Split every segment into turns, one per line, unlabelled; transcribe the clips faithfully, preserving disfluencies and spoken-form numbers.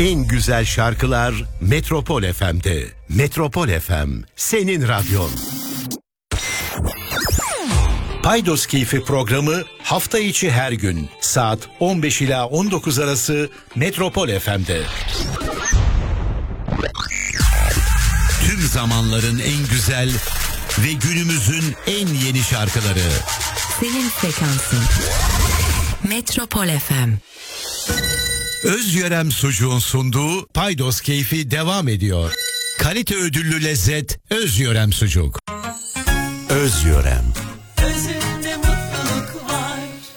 En güzel şarkılar Metropol F M'de. Metropol F M, senin radyon. Paydos Keyfi programı hafta içi her gün saat on beş ila on dokuz arası Metropol F M'de. Tüm zamanların en güzel ve günümüzün en yeni şarkıları.
Senin frekansın. Metropol F M.
Özyörem Sucuğun sunduğu Paydos Keyfi devam ediyor. Kalite ödüllü lezzet Özyörem Sucuk. Özyörem.
Özünde mutluluk var.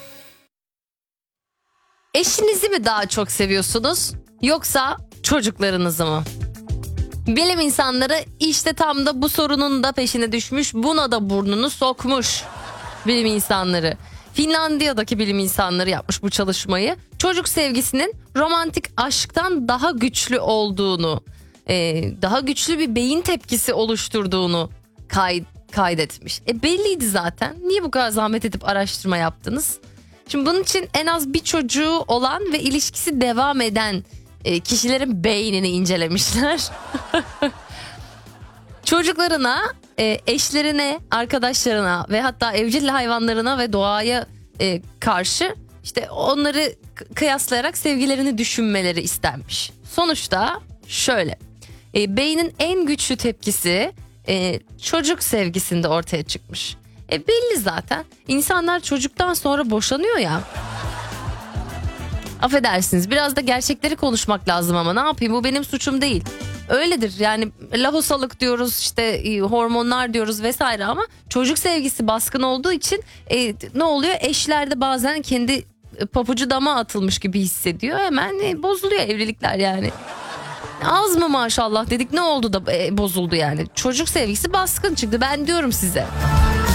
Eşinizi mi daha çok seviyorsunuz yoksa çocuklarınızı mı? Bilim insanları işte tam da bu sorunun da peşine düşmüş, buna da burnunu sokmuş bilim insanları. Finlandiya'daki bilim insanları yapmış bu çalışmayı. Çocuk sevgisinin romantik aşktan daha güçlü olduğunu, daha güçlü bir beyin tepkisi oluşturduğunu kaydetmiş. E belliydi zaten. Niye bu kadar zahmet edip araştırma yaptınız? Şimdi bunun için en az bir çocuğu olan ve ilişkisi devam eden kişilerin beynini incelemişler. Çocuklarına, eşlerine, arkadaşlarına ve hatta evcil hayvanlarına ve doğaya karşı işte onları kıyaslayarak sevgilerini düşünmeleri istenmiş. Sonuçta şöyle, beynin en güçlü tepkisi çocuk sevgisinde ortaya çıkmış. E belli zaten, insanlar çocuktan sonra boşanıyor ya. Affedersiniz, biraz da gerçekleri konuşmak lazım ama ne yapayım, bu benim suçum değil. Öyledir yani, lahosalık diyoruz, işte hormonlar diyoruz vesaire, ama çocuk sevgisi baskın olduğu için e, ne oluyor, eşler de bazen kendi papucu dama atılmış gibi hissediyor, hemen e, bozuluyor evlilikler yani. Az mı maşallah dedik, ne oldu da e, bozuldu yani, çocuk sevgisi baskın çıktı, ben diyorum size.